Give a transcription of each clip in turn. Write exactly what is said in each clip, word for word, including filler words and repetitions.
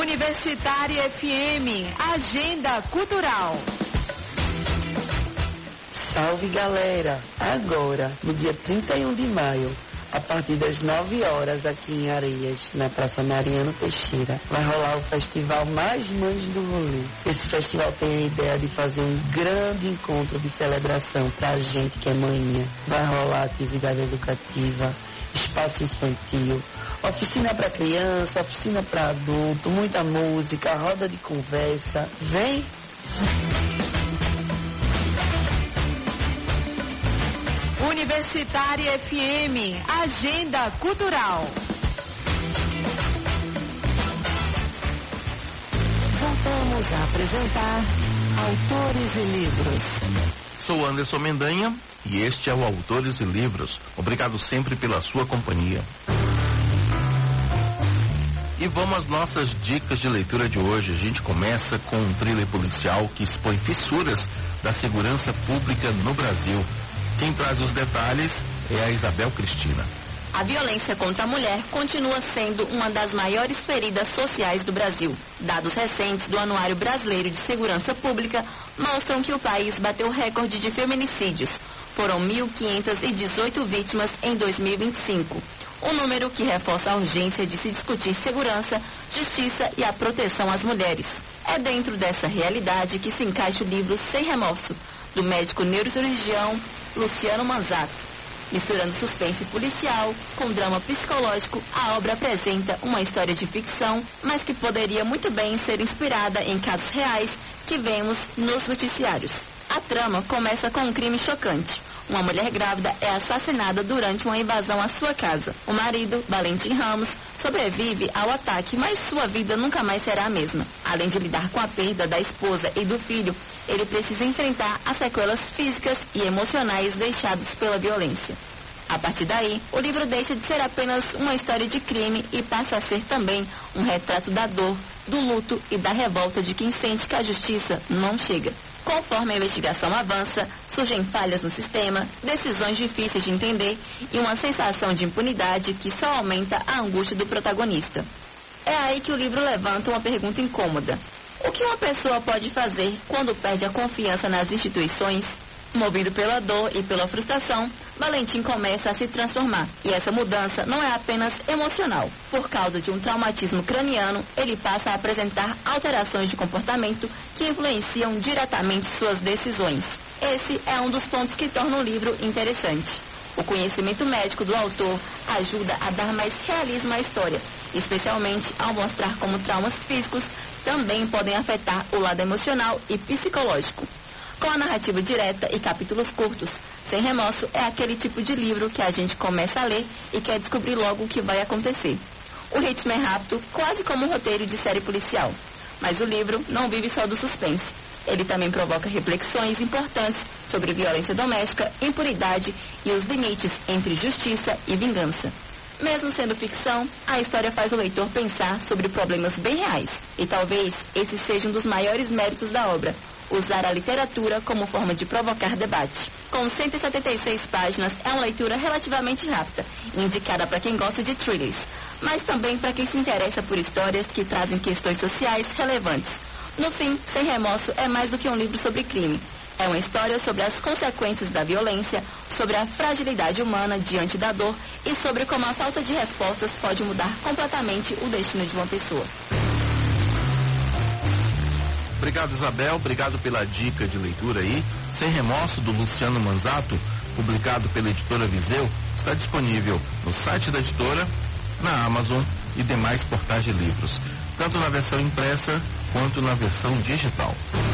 Universitária F M, Agenda Cultural. Salve, galera! Agora, no dia trinta e um de maio, a partir das nove horas, aqui em Areias, na Praça Mariano Teixeira, vai rolar o festival Mais Mães do Rolê. Esse festival tem a ideia de fazer um grande encontro de celebração pra gente que é manhinha. Vai rolar atividade educativa, espaço infantil, oficina para criança, oficina para adulto, muita música, roda de conversa. Vem! Universitária F M, Agenda Cultural. Voltamos a apresentar Autores e Livros. Sou Anderson Mendanha e este é o Autores e Livros. Obrigado sempre pela sua companhia. E vamos às nossas dicas de leitura de hoje. A gente começa com um thriller policial que expõe fissuras da segurança pública no Brasil. Quem traz os detalhes é a Isabel Cristina. A violência contra a mulher continua sendo uma das maiores feridas sociais do Brasil. Dados recentes do Anuário Brasileiro de Segurança Pública mostram que o país bateu recorde de feminicídios. Foram mil quinhentas e dezoito vítimas em dois mil e vinte e cinco. Um número que reforça a urgência de se discutir segurança, justiça e a proteção às mulheres. É dentro dessa realidade que se encaixa o livro Sem Remorso, do médico neurocirurgião Luciano Manzato. Misturando suspense policial com drama psicológico, a obra apresenta uma história de ficção, mas que poderia muito bem ser inspirada em casos reais que vemos nos noticiários. A trama começa com um crime chocante. Uma mulher grávida é assassinada durante uma invasão à sua casa. O marido, Valentim Ramos, sobrevive ao ataque, mas sua vida nunca mais será a mesma. Além de lidar com a perda da esposa e do filho, ele precisa enfrentar as sequelas físicas e emocionais deixadas pela violência. A partir daí, o livro deixa de ser apenas uma história de crime e passa a ser também um retrato da dor, do luto e da revolta de quem sente que a justiça não chega. Conforme a investigação avança, surgem falhas no sistema, decisões difíceis de entender e uma sensação de impunidade que só aumenta a angústia do protagonista. É aí que o livro levanta uma pergunta incômoda. O que uma pessoa pode fazer quando perde a confiança nas instituições? Movido pela dor e pela frustração, Valentim começa a se transformar. E essa mudança não é apenas emocional. Por causa de um traumatismo craniano, ele passa a apresentar alterações de comportamento que influenciam diretamente suas decisões. Esse é um dos pontos que torna o livro interessante. O conhecimento médico do autor ajuda a dar mais realismo à história, especialmente ao mostrar como traumas físicos também podem afetar o lado emocional e psicológico. Com a narrativa direta e capítulos curtos, Sem Remorso é aquele tipo de livro que a gente começa a ler e quer descobrir logo o que vai acontecer. O ritmo é rápido, quase como um roteiro de série policial. Mas o livro não vive só do suspense. Ele também provoca reflexões importantes sobre violência doméstica, impunidade e os limites entre justiça e vingança. Mesmo sendo ficção, a história faz o leitor pensar sobre problemas bem reais. E talvez esse seja um dos maiores méritos da obra, usar a literatura como forma de provocar debate. Com cento e setenta e seis páginas, é uma leitura relativamente rápida, indicada para quem gosta de thrillers, mas também para quem se interessa por histórias que trazem questões sociais relevantes. No fim, Sem Remorso é mais do que um livro sobre crime. É uma história sobre as consequências da violência, sobre a fragilidade humana diante da dor e sobre como a falta de respostas pode mudar completamente o destino de uma pessoa. Obrigado, Isabel. Obrigado pela dica de leitura aí. Sem Remorso, do Luciano Manzato, publicado pela editora Viseu, está disponível no site da editora, na Amazon e demais portais de livros, tanto na versão impressa quanto na versão digital.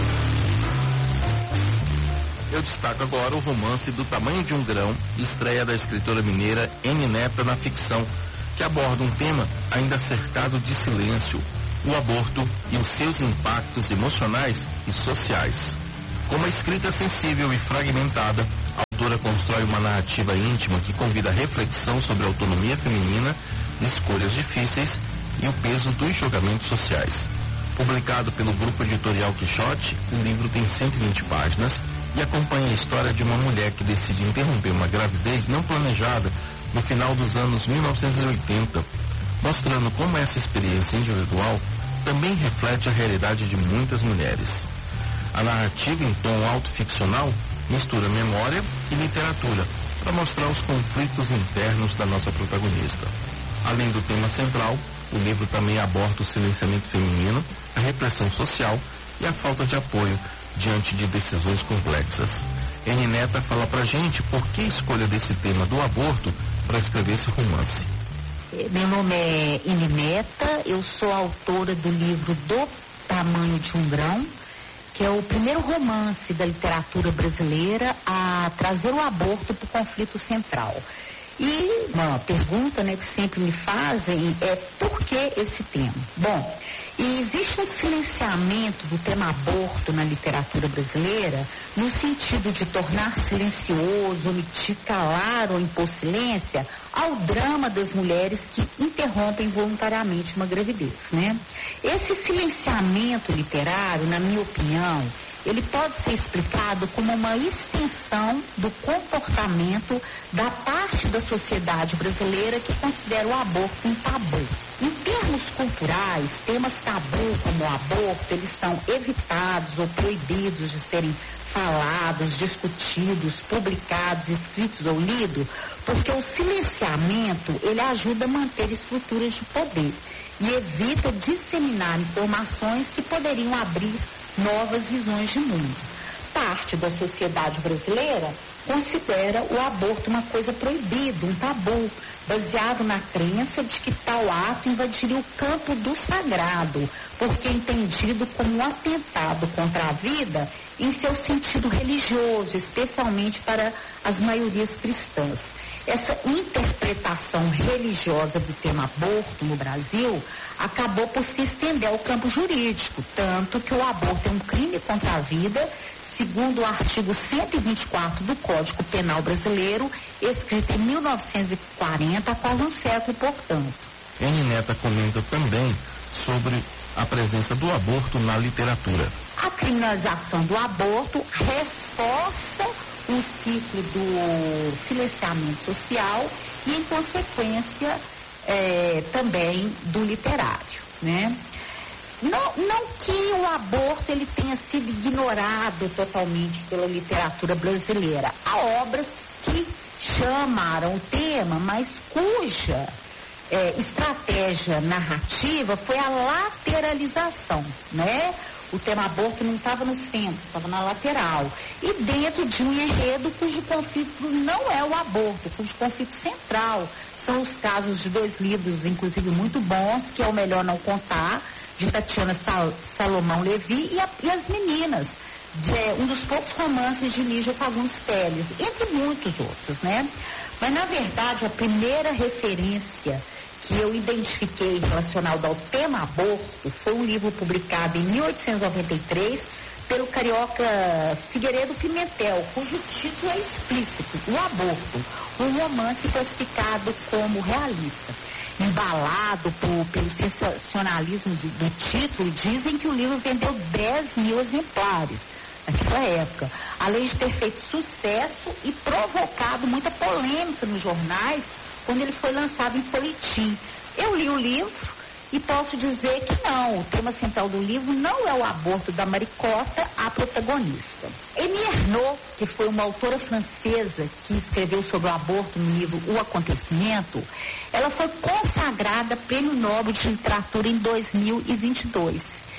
Eu destaco agora o romance Do Tamanho de um Grão, estreia da escritora mineira Eni Neto na ficção, que aborda um tema ainda cercado de silêncio, o aborto e os seus impactos emocionais e sociais. Com uma escrita sensível e fragmentada, a autora constrói uma narrativa íntima que convida a reflexão sobre a autonomia feminina, escolhas difíceis e o peso dos julgamentos sociais. Publicado pelo grupo editorial Quixote, o livro tem cento e vinte páginas e acompanha a história de uma mulher que decide interromper uma gravidez não planejada no final dos anos mil novecentos e oitenta, mostrando como essa experiência individual também reflete a realidade de muitas mulheres. A narrativa, em tom autoficcional, mistura memória e literatura para mostrar os conflitos internos da nossa protagonista. Além do tema central, o livro também aborda o silenciamento feminino, a repressão social e a falta de apoio diante de decisões complexas. N. Neta fala pra gente por que a escolha desse tema do aborto para escrever esse romance. Meu nome é N. Neta, eu sou autora do livro Do Tamanho de um Grão, que é o primeiro romance da literatura brasileira a trazer o aborto para o conflito central. E uma pergunta, né, que sempre me fazem é por que esse tema? Bom, existe um silenciamento do tema aborto na literatura brasileira no sentido de tornar silencioso, omitir, calar ou impor silêncio ao drama das mulheres que interrompem voluntariamente uma gravidez, né? Esse silenciamento literário, na minha opinião, ele pode ser explicado como uma extensão do comportamento da parte da sociedade brasileira que considera o aborto um tabu. Em termos culturais, temas tabu como o aborto, eles são evitados ou proibidos de serem falados, discutidos, publicados, escritos ou lidos, porque o silenciamento, ele ajuda a manter estruturas de poder e evita disseminar informações que poderiam abrir novas visões de mundo. Parte da sociedade brasileira considera o aborto uma coisa proibida, um tabu, baseado na crença de que tal ato invadiria o campo do sagrado, porque é entendido como um atentado contra a vida em seu sentido religioso, especialmente para as maiorias cristãs. Essa interpretação religiosa do tema aborto no Brasil acabou por se estender ao campo jurídico, tanto que o aborto é um crime contra a vida, segundo o artigo cento e vinte e quatro do Código Penal Brasileiro, escrito em mil novecentos e quarenta, há quase um século, portanto. N. Neta comenta também sobre a presença do aborto na literatura. A criminalização do aborto reforça o ciclo do silenciamento social e, em consequência, é, também do literário, né? Não, não que o aborto ele tenha sido ignorado totalmente pela literatura brasileira. Há obras que chamaram o tema, mas cuja é, estratégia narrativa foi a lateralização, né? O tema aborto não estava no centro, estava na lateral. E dentro de um enredo cujo conflito não é o aborto, cujo conflito central são os casos de dois livros, inclusive muito bons, que é O Melhor Não Contar, de Tatiana Sal, Salomão Levi, e, a, e As Meninas, de é, um dos poucos romances de Lígia Fagundes Telles, entre muitos outros, né? Mas, na verdade, a primeira referência que eu identifiquei relacionada ao tema aborto foi um livro publicado em mil oitocentos e noventa e três pelo carioca Figueiredo Pimentel, cujo título é explícito, O Aborto, um romance classificado como realista. Embalado por, pelo sensacionalismo de, do título, dizem que o livro vendeu dez mil exemplares naquela época, além de ter feito sucesso e provocado muita polêmica nos jornais quando ele foi lançado em folhetim. Eu li o livro e posso dizer que não, o tema central do livro não é o aborto da Maricota, a protagonista. Amy Ernaux, que foi uma autora francesa que escreveu sobre o aborto no livro O Acontecimento, ela foi consagrada Prêmio Nobel de Literatura em dois mil e vinte e dois.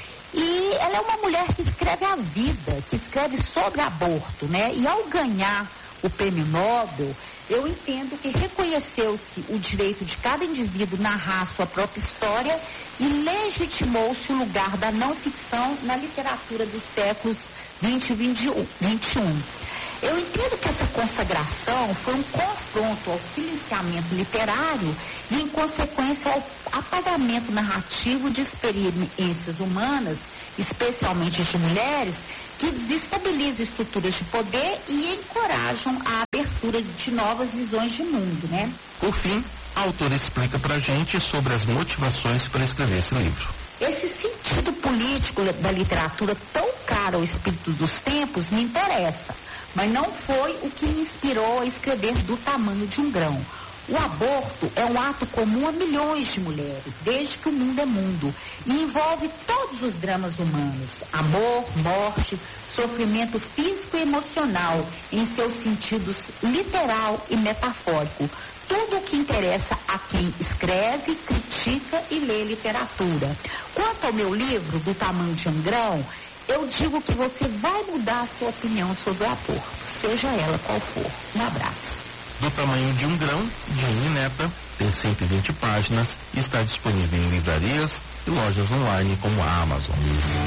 E ela é uma mulher que escreve a vida, que escreve sobre aborto, né? E ao ganhar o Prêmio Nobel, eu entendo que reconheceu-se o direito de cada indivíduo narrar sua própria história e legitimou-se o lugar da não-ficção na literatura dos séculos vinte e vinte e um. Eu entendo que essa consagração foi um confronto ao silenciamento literário e, em consequência, ao apagamento narrativo de experiências humanas, especialmente de mulheres, que desestabilizam estruturas de poder e encorajam a abertura de novas visões de mundo, né? Por fim, a autora explica pra gente sobre as motivações para escrever esse livro. Esse sentido político da literatura tão caro ao espírito dos tempos me interessa, mas não foi o que me inspirou a escrever Do Tamanho de um Grão. O aborto é um ato comum a milhões de mulheres, desde que o mundo é mundo, e envolve todos os dramas humanos: amor, morte, sofrimento físico e emocional, em seus sentidos literal e metafórico. Tudo o que interessa a quem escreve, critica e lê literatura. Quanto ao meu livro, Do Tamanho de um Grão, eu digo que você vai mudar a sua opinião sobre o aborto, seja ela qual for. Um abraço. Do Tamanho de um Grão, de Anne Neta, tem cento e vinte páginas e está disponível em livrarias e lojas online como a Amazon.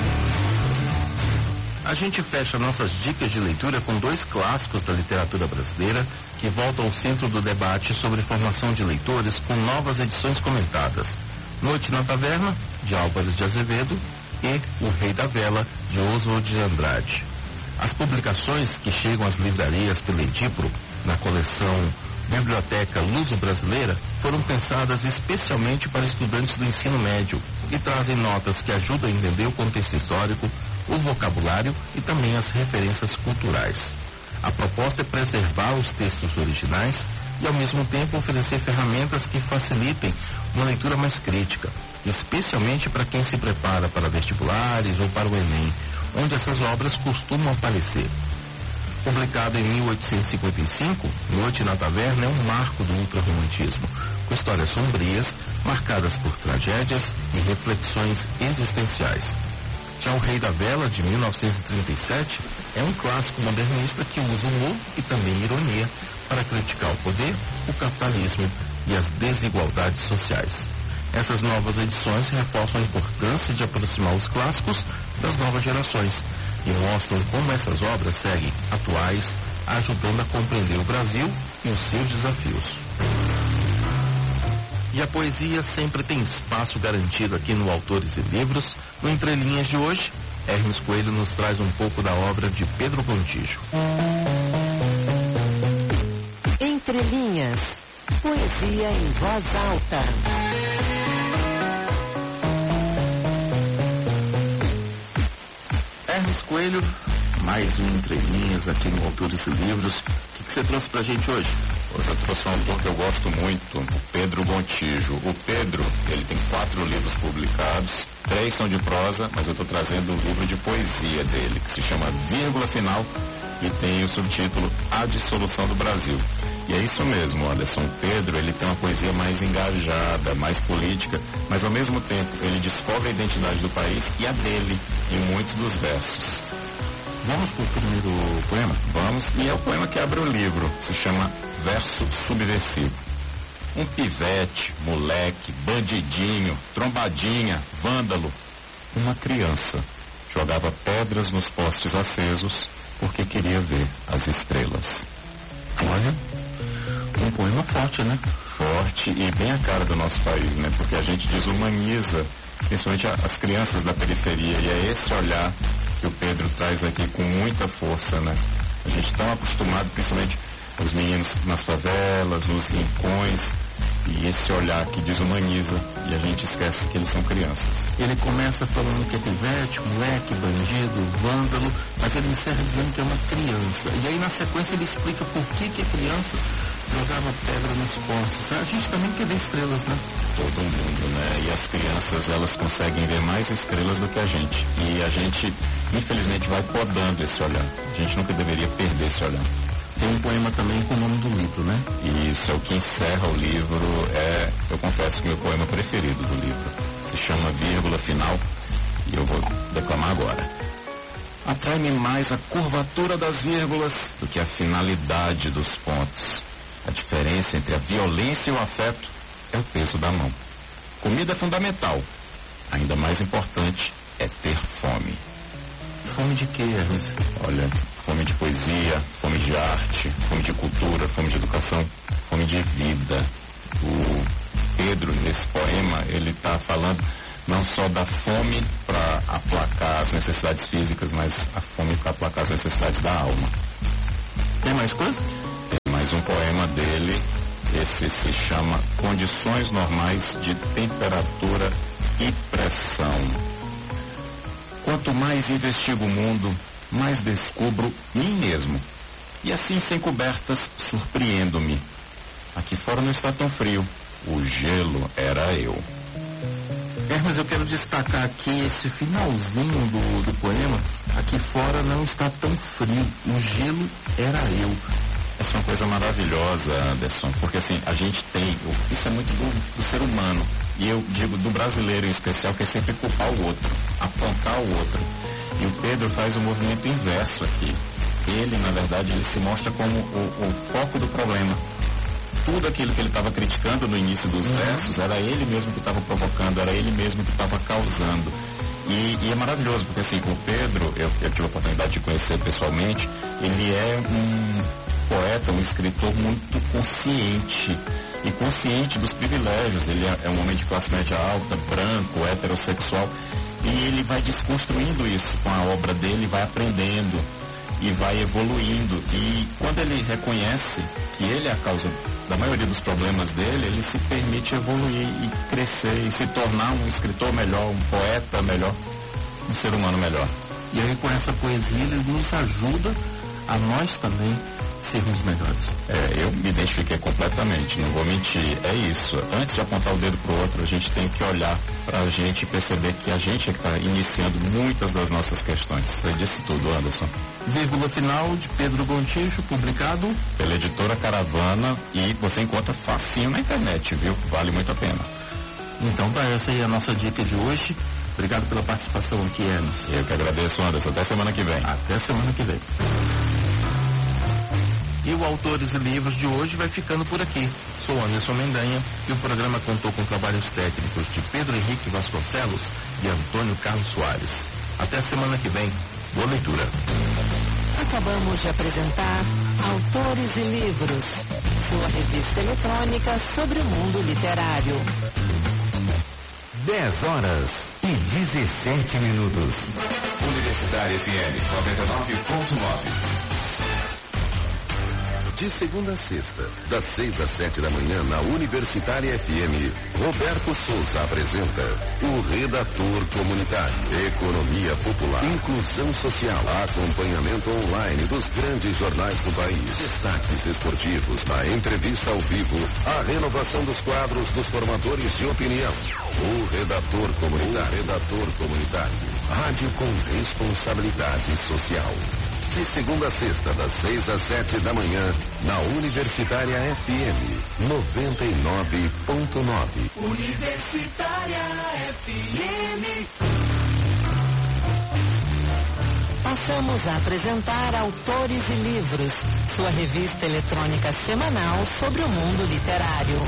A gente fecha nossas dicas de leitura com dois clássicos da literatura brasileira que voltam ao centro do debate sobre formação de leitores com novas edições comentadas. Noite na Taverna, de Álvares de Azevedo, e O Rei da Vela, de Oswald de Andrade. As publicações que chegam às livrarias pela Edipro, na coleção Biblioteca Luso-Brasileira, foram pensadas especialmente para estudantes do ensino médio e trazem notas que ajudam a entender o contexto histórico, o vocabulário e também as referências culturais. A proposta é preservar os textos originais e, ao mesmo tempo, oferecer ferramentas que facilitem uma leitura mais crítica, especialmente para quem se prepara para vestibulares ou para o Enem, onde essas obras costumam aparecer. Publicado em mil oitocentos e cinquenta e cinco, Noite na Taverna é um marco do ultrarromantismo, com histórias sombrias, marcadas por tragédias e reflexões existenciais. Já O Rei da Vela, de mil novecentos e trinta e sete, é um clássico modernista que usa humor e também ironia para criticar o poder, o capitalismo e as desigualdades sociais. Essas novas edições reforçam a importância de aproximar os clássicos das novas gerações e mostram como essas obras seguem atuais, ajudando a compreender o Brasil e os seus desafios. E a poesia sempre tem espaço garantido aqui no Autores e Livros. No Entre Linhas de hoje, Hermes Coelho nos traz um pouco da obra de Pedro Gontijo. Entre Linhas, poesia em voz alta. Hermes Coelho, mais um Entre Linhas aqui no Autores e Livros. O que, que você trouxe pra gente hoje? Hoje eu trouxe um autor que eu gosto muito, o Pedro Gontijo. O Pedro, ele tem quatro livros publicados, três são de prosa, mas eu estou trazendo um livro de poesia dele, que se chama Vírgula Final e tem o subtítulo A Dissolução do Brasil. E é isso mesmo, Anderson. O Pedro, ele tem uma poesia mais engajada, mais política, mas ao mesmo tempo ele descobre a identidade do país e a dele em muitos dos versos. Vamos pro primeiro poema? Vamos, e é o poema que abre o livro, se chama Verso Subversivo. Um pivete, moleque, bandidinho, trombadinha, vândalo, uma criança, jogava pedras nos postes acesos porque queria ver as estrelas. Olha, um poema forte, né? Forte e bem a cara do nosso país, né? Porque a gente desumaniza, principalmente as crianças da periferia, e é esse olhar que o Pedro traz aqui com muita força, né? A gente está acostumado, principalmente os meninos nas favelas, nos rincões, e esse olhar que desumaniza, e a gente esquece que eles são crianças. Ele começa falando que é pivete, moleque, bandido, vândalo, mas ele encerra dizendo que é uma criança. E aí na sequência ele explica por que que a criança jogava pedra nos postes. A gente também quer ver estrelas, né? Todo mundo, né? E as crianças, elas conseguem ver mais estrelas do que a gente. E a gente, infelizmente, vai podando esse olhar. A gente nunca deveria perder esse olhar. Tem um poema também com o nome do livro, né? Isso, é o que encerra o livro. É, eu confesso que meu poema preferido do livro. Se chama Vírgula Final e eu vou declamar agora. Atrai-me mais a curvatura das vírgulas do que a finalidade dos pontos. A diferença entre a violência e o afeto é o peso da mão. Comida é fundamental. Ainda mais importante é ter fome. Fome de quê, Hermes? Olha, fome de poesia, fome de arte, fome de cultura, fome de educação, fome de vida. O Pedro, nesse poema, ele está falando não só da fome para aplacar as necessidades físicas, mas a fome para aplacar as necessidades da alma. Tem mais coisa? Tem mais um poema dele, esse se chama Condições Normais de Temperatura e Pressão. Quanto mais investigo o mundo, mais descubro mim mesmo. E assim, sem cobertas, surpreendo-me. aqui fora não está tão frio. O gelo era eu. Hermes, eu quero destacar aqui esse finalzinho do, do poema. Aqui fora não está tão frio. O gelo era eu. Essa é uma coisa maravilhosa, Anderson, porque assim, a gente tem, isso é muito do, do ser humano, e eu digo do brasileiro em especial, que é sempre culpar o outro, apontar o outro. E o Pedro faz o movimento inverso aqui. Ele, na verdade, ele se mostra como o, o foco do problema. Tudo aquilo que ele estava criticando no início dos uhum. versos, era ele mesmo que estava provocando, era ele mesmo que estava causando. E, e é maravilhoso, porque assim, o Pedro, eu, eu tive a oportunidade de conhecer pessoalmente, ele é um poeta, um escritor muito consciente, e consciente dos privilégios. Ele é, é um homem de classe média alta, branco, heterossexual, e ele vai desconstruindo isso com a obra dele, vai aprendendo e vai evoluindo. E quando ele reconhece que ele é a causa da maioria dos problemas dele, ele se permite evoluir e crescer e se tornar um escritor melhor, um poeta melhor, um ser humano melhor. E aí com essa poesia ele nos ajuda a nós também sermos melhores. É, eu me identifiquei completamente, não vou mentir, é isso. Antes de apontar o dedo pro outro, a gente tem que olhar pra gente e perceber que a gente é que está iniciando muitas das nossas questões. Você disse tudo, Anderson. Vírgula final de Pedro Gontijo, publicado pela editora Caravana, e você encontra facinho na internet, viu? Vale muito a pena. Então tá, essa aí é a nossa dica de hoje. Obrigado pela participação aqui, Hermes. Eu que agradeço, Anderson. Até semana que vem. Até semana que vem. E o Autores e Livros de hoje vai ficando por aqui. Sou Anderson Mendanha e o programa contou com trabalhos técnicos de Pedro Henrique Vasconcelos e Antônio Carlos Soares. Até a semana que vem. Boa leitura. Acabamos de apresentar Autores e Livros, sua revista eletrônica sobre o mundo literário. dez horas e dezessete minutos. Universitária F M noventa e nove ponto nove. De segunda a sexta, das seis às sete da manhã, na Universitária F M, Roberto Souza apresenta o Redator Comunitário, Economia Popular, Inclusão Social, acompanhamento online dos grandes jornais do país, destaques esportivos, a entrevista ao vivo, a renovação dos quadros dos formadores de opinião. O Redator Comunitário, Redator Comunitário, rádio com responsabilidade social. De segunda a sexta, das seis às sete da manhã, na Universitária F M, noventa e nove ponto nove. Universitária F M. Passamos a apresentar Autores e Livros, sua revista eletrônica semanal sobre o mundo literário.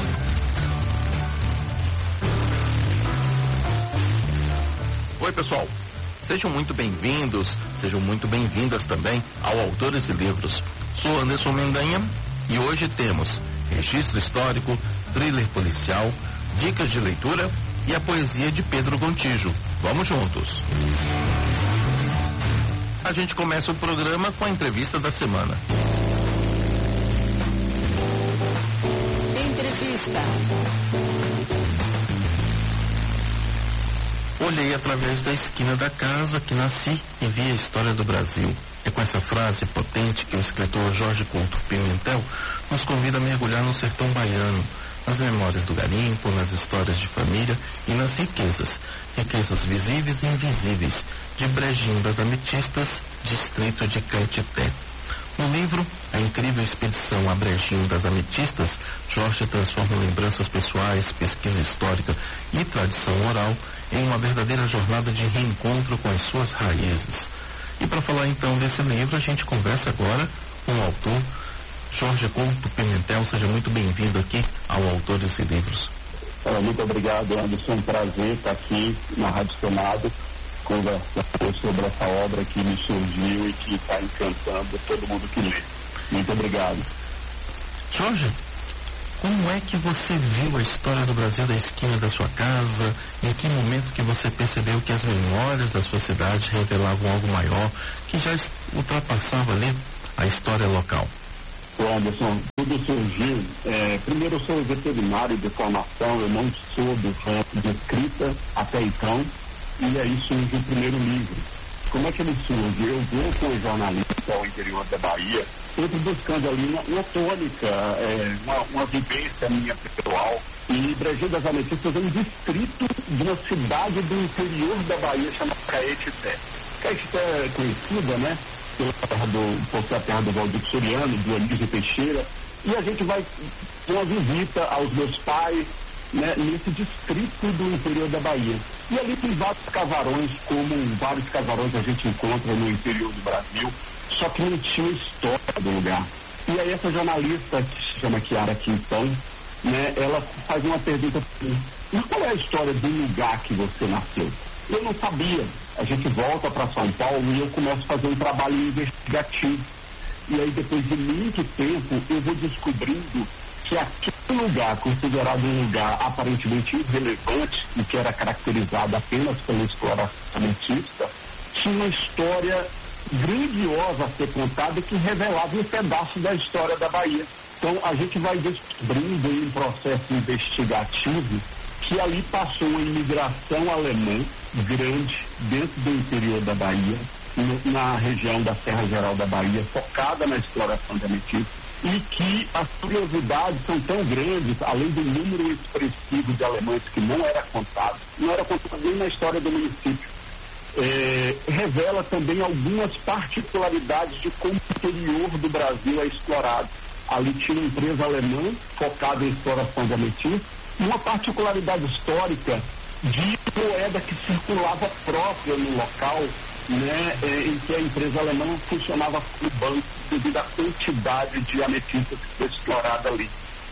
Oi, pessoal. Sejam muito bem-vindos, sejam muito bem-vindas também ao Autores e Livros. Sou Anderson Mendanha e hoje temos registro histórico, thriller policial, dicas de leitura e a poesia de Pedro Gontijo. Vamos juntos. A gente começa o programa com a entrevista da semana. Entrevista. Olhei através da esquina da casa que nasci e vi a história do Brasil. É com essa frase potente que o escritor Jorge Couto Pimentel nos convida a mergulhar no sertão baiano, nas memórias do garimpo, nas histórias de família e nas riquezas, riquezas visíveis e invisíveis, de Brejinho das Ametistas, distrito de Caetité. No livro, A Incrível Expedição a Brejinho das Ametistas, Jorge transforma lembranças pessoais, pesquisa histórica e tradição oral em uma verdadeira jornada de reencontro com as suas raízes. E para falar então desse livro, a gente conversa agora com o autor, Jorge Couto Pimentel. Seja muito bem-vindo aqui ao Autores e Livros. É, muito obrigado, Anderson. Um prazer estar aqui na Rádio Senado, conversando sobre essa obra que me surgiu e que está encantando todo mundo que lê. Muito obrigado. Jorge, como é que você viu a história do Brasil da esquina da sua casa? Em que momento que você percebeu que as memórias da sua cidade revelavam algo maior, que já ultrapassava ali a história local? Ô Anderson, tudo surgiu. É, primeiro, eu sou veterinário de formação, eu não sou do campo de escrita até então, e aí surge o primeiro livro. como é que ele surge? Eu vou com o jornalista ao interior da Bahia, sempre buscando ali uma, uma tônica, é, uma, uma vivência minha pessoal. E Brejinho das Ametistas é um distrito de uma cidade do interior da Bahia chamada Caetité. Caetité é conhecida, né? Pela terra do, por ser a terra do Valdir Soriano, do Anísio Teixeira. E a gente vai ter uma visita aos meus pais, né, nesse distrito do interior da Bahia. E ali tem vários casarões, como vários casarões a gente encontra no interior do Brasil, só que não tinha história do lugar. E aí essa jornalista, que se chama Chiara Quintão, né, ela faz uma pergunta para mim: mas qual é a história do lugar que você nasceu? Eu não sabia. A gente volta para São Paulo e eu começo a fazer um trabalho investigativo. E aí, depois de muito tempo, eu vou descobrindo que aquele lugar, considerado um lugar aparentemente irrelevante e que era caracterizado apenas pela exploração ametista, tinha uma história grandiosa a ser contada que revelava um pedaço da história da Bahia. Então, a gente vai descobrindo em um processo investigativo que ali passou uma imigração alemã grande dentro do interior da Bahia, no, na região da Serra Geral da Bahia, focada na exploração de ametista, e que as curiosidades são tão grandes, além do número expressivo de alemães que não era contado, não era contado nem na história do município. É, revela também algumas particularidades de como o interior do Brasil é explorado. Ali tinha uma empresa alemã focada em exploração de ametista, e uma particularidade histórica de moeda que circulava própria no local, né, em que a empresa alemã funcionava como banco devido à quantidade de ametistas que foi explorada ali.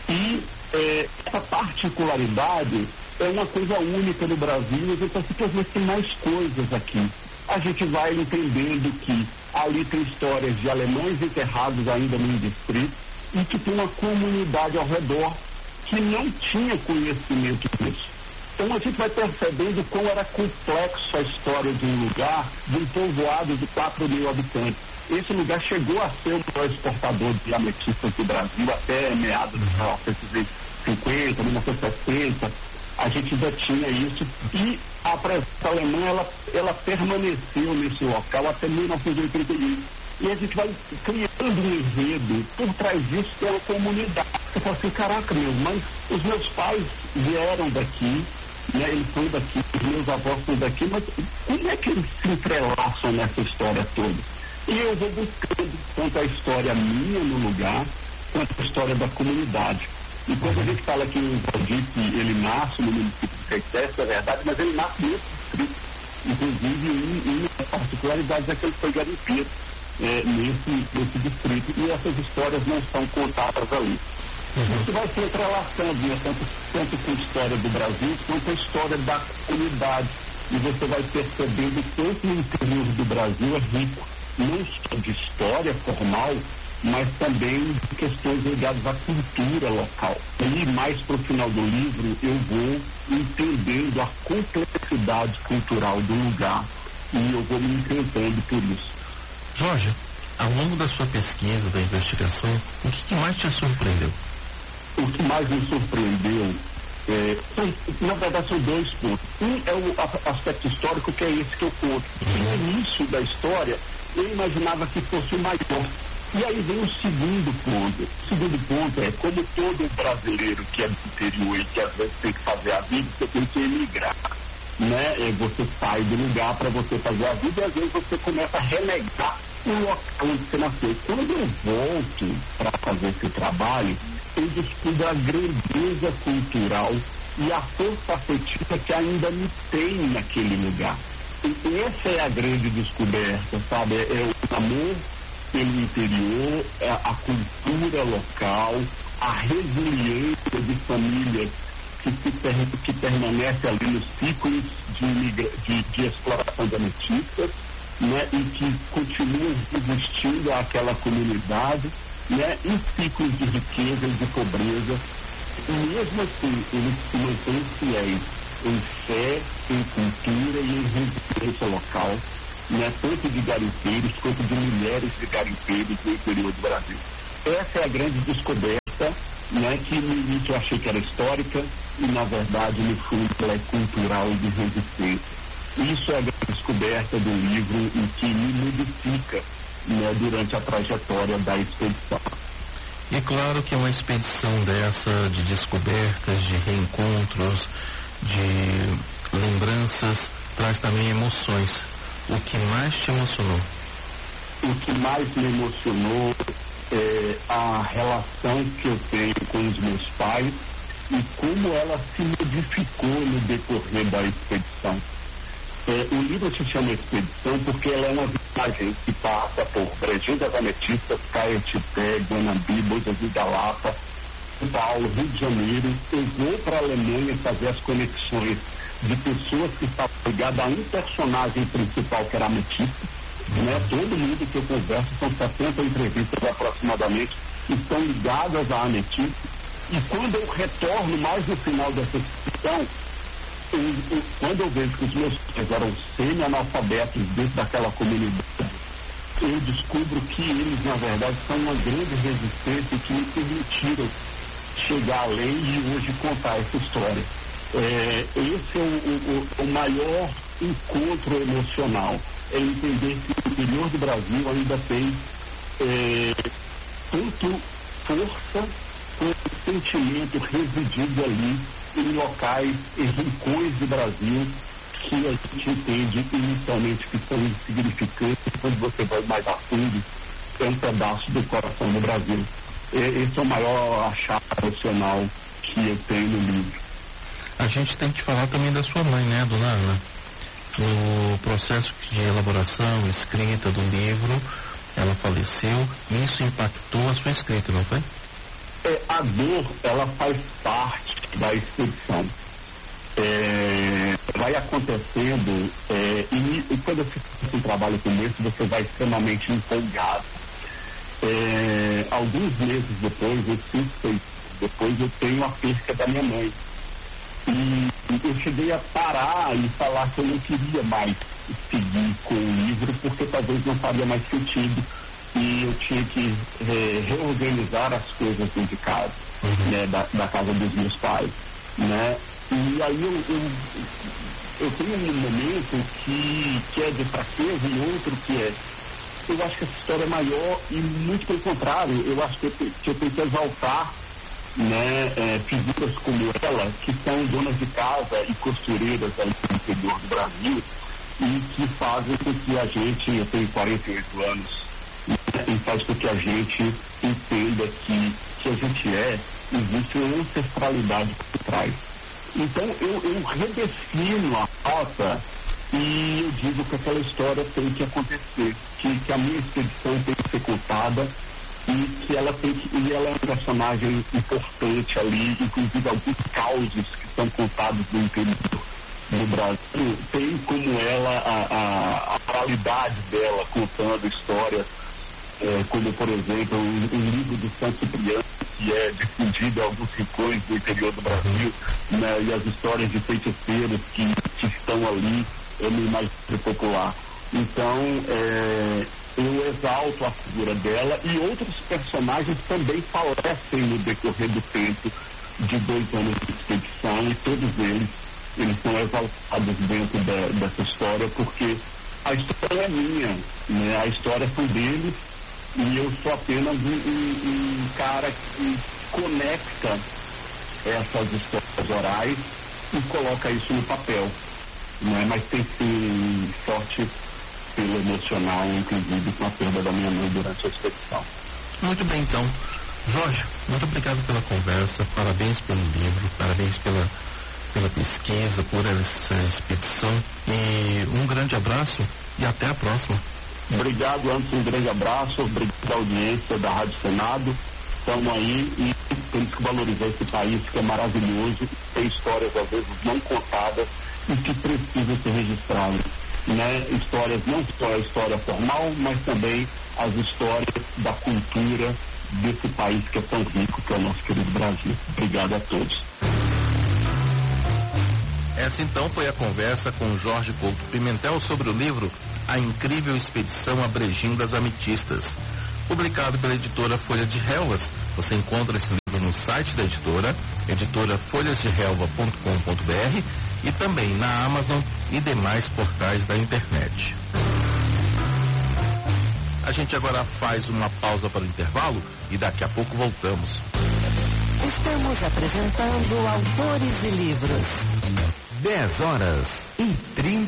E é, essa particularidade é uma coisa única no Brasil, mas então simplesmente tem mais coisas aqui. A gente vai entendendo que ali tem histórias de alemães enterrados ainda no distrito e que tem uma comunidade ao redor que não tinha conhecimento disso. Então a gente vai percebendo como era complexo a história de um lugar, de um povoado de quatro mil habitantes. Esse lugar chegou a ser o maior exportador de ametistas do Brasil até meados dos mil novecentos e cinquenta, mil novecentos e sessenta. A gente ainda tinha isso. E a presença alemã, ela, ela permaneceu nesse local até mil novecentos e oitenta e um. E a gente vai criando um enredo. Por trás disso tem uma comunidade. Você fala assim: caraca, meu, mas os meus pais vieram daqui, né, eles são daqui, os meus avós são daqui, mas como é que eles se entrelaçam nessa história toda? E eu vou buscando tanto a história minha no lugar, quanto a história da comunidade. E quando a gente fala que o Valdir, ele nasce no município de Caetité, é verdade, mas ele nasce nesse distrito. Inclusive, uma das particularidades é que ele foi garimpeiro é, nesse, nesse distrito, e essas histórias não são contadas ali. Uhum. Isso vai se entrelaçando, né, tanto, tanto com a história do Brasil, quanto a história da comunidade. E você vai percebendo que tanto o interior do Brasil é rico, não só de história formal, mas também de questões ligadas à cultura local. E mais para o final do livro, eu vou entendendo a complexidade cultural do lugar e eu vou me encantando por isso. Jorge, ao longo da sua pesquisa, da investigação, o que, que mais te surpreendeu? O que mais me surpreendeu, é, são, na verdade, são dois pontos. Um é o aspecto histórico, que é esse que eu conto. No início da história, eu imaginava que fosse o maior. E aí vem o segundo ponto. O segundo ponto é, como todo brasileiro que é do interior e que às vezes tem que fazer a vida, você tem que emigrar. Né? Você sai do lugar para você fazer a vida e às vezes você começa a renegar o local onde você nasceu. Quando eu volto para fazer esse trabalho, eu descubro a grandeza cultural e a força afetiva que ainda me tem naquele lugar. E essa é a grande descoberta, sabe? É o amor pelo interior, é a cultura local, a resiliência de famílias que, se per, que permanece ali nos ciclos de, migra, de, de exploração de ametistas, né, e que continuam resistindo àquela comunidade, né, em ciclos de riqueza e de pobreza. E mesmo assim, eles se mantêm fiéis em fé, em cultura e em resistência local, né, tanto de garimpeiros quanto de mulheres de garimpeiros no interior do Brasil. Essa é a grande descoberta, né, que no início eu achei que era histórica e, na verdade, no fundo, ela é cultural e de resistência. Isso é a grande descoberta do livro e que me modifica, né, durante a trajetória da expedição. E é claro que uma expedição dessa, de descobertas, de reencontros, de lembranças, traz também emoções. O que mais te emocionou? O que mais me emocionou é a relação que eu tenho com os meus pais e como ela se modificou no decorrer da expedição. É, o livro se chama Expedição porque ela é uma viagem que passa por Brejinho das Ametistas, Caetité, Guanambi, Boisés da Lapa, São Paulo, Rio de Janeiro. Eu vou para a Alemanha fazer as conexões de pessoas que estavam ligadas a um personagem principal, que era ametista. Né? Todo mundo que eu converso, são sessenta entrevistas aproximadamente, estão ligadas à ametista. E quando eu retorno mais no final dessa expedição, Eu, eu, quando eu vejo que os meus pais eram semi-analfabetos dentro daquela comunidade, eu descubro que eles, na verdade, são uma grande resistência que me permitiram chegar além e hoje contar essa história. É, esse é o, o, o maior encontro emocional, é entender que o interior do Brasil ainda tem é, tanto força quanto sentimento residido ali em locais, em rincões do Brasil que a gente entende inicialmente que são insignificantes, quando você vai mais a fundo, é um pedaço do coração do Brasil. Esse é o maior achado emocional que eu tenho no livro. A gente tem que falar também da sua mãe, né, dona Ana? No processo de elaboração, escrita do livro, ela faleceu, isso impactou a sua escrita, não foi? É, a dor, ela faz parte da expedição. É, vai acontecendo, é, e, e quando você faz um trabalho como esse, você vai extremamente empolgado. É, alguns meses depois, eu cinco, seis depois, eu tenho a perca da minha mãe. E eu cheguei a parar e falar que eu não queria mais seguir com o livro, porque talvez não faria mais sentido. E eu tinha que é, reorganizar as coisas dentro de casa, uhum. né, da, da casa dos meus pais, né? E aí eu, eu, eu tenho um momento que, que é de fraqueza e outro que é... Eu acho que essa história é maior e muito pelo contrário, eu acho que eu, que eu tenho que exaltar, né, é, figuras como ela, que são donas de casa e costureiras ali no interior do Brasil e que fazem com que a gente, eu tenho quarenta e oito anos, e faz com que a gente entenda que, que a gente é, existe uma ancestralidade por trás. Então eu, eu redefino a rota e eu digo que aquela história tem que acontecer, que, que a minha expedição tem que ser contada e que ela tem que, e ela é um personagem importante ali, inclusive alguns causos que são contados no interior do Brasil, tem como ela a, a, a oralidade dela contando histórias. É, como, por exemplo, o, o livro do São Cipriano, que é difundido em alguns rincões do interior do Brasil, né, e as histórias de feiticeiros que, que estão ali é, no imaginário popular. Então, é, eu exalto a figura dela e outros personagens também falecem no decorrer do tempo de dois anos de expedição e todos eles, eles são exaltados dentro da, dessa história porque a história é minha, né, a história são deles. E eu sou apenas um, um, um cara que conecta essas histórias orais e coloca isso no papel. Né? Mas tem sim forte pelo emocional, inclusive com a perda da minha mãe durante a expedição. Muito bem, então. Jorge, muito obrigado pela conversa, parabéns pelo livro, parabéns pela, pela pesquisa, por essa expedição. E um grande abraço e até a próxima. Obrigado, antes um grande abraço, obrigado à audiência da Rádio Senado. Estamos aí e temos que valorizar esse país que é maravilhoso, tem histórias às vezes não contadas e que precisam ser registradas. Né? Histórias não só a história formal, mas também as histórias da cultura desse país que é tão rico, que é o nosso querido Brasil. Obrigado a todos. Essa então foi a conversa com Jorge Couto Pimentel sobre o livro A Incrível Expedição a Brejinho das Ametistas, publicado pela editora Folha de Relvas. Você encontra esse livro no site da editora, editora folhas de relva ponto com ponto br, e também na Amazon e demais portais da internet. A gente agora faz uma pausa para o intervalo e daqui a pouco voltamos. Estamos apresentando Autores e Livros. dez horas e trinta